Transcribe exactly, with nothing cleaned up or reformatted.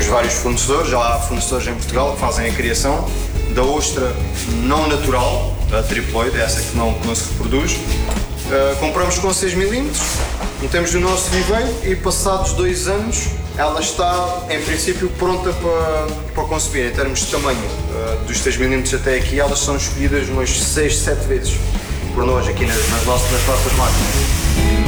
vários fornecedores, já há fornecedores em Portugal que fazem a criação da ostra não natural, a triploide, essa que não, que não se reproduz. Uh, compramos com seis milímetros, metemos no nosso viveiro e passados dois anos ela está, em princípio, pronta para, para conceber. Em termos de tamanho, uh, dos seis milímetros até aqui, elas são escolhidas umas seis, sete vezes por nós aqui nas, nas, nossas, nas nossas máquinas.